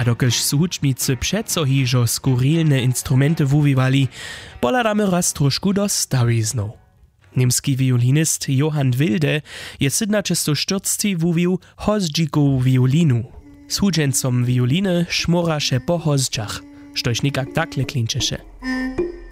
dokelž su hudžbnicy přeco hižo skurilne instrumenty wuwiwali, poladamy raz trošku do starizną. Niemski violinist Johann Wilde je 1740 wuwił hozdźikowu violinu. Z hudźencom violiny szmoraše po hozdźach, štož nikak takle klinčeše.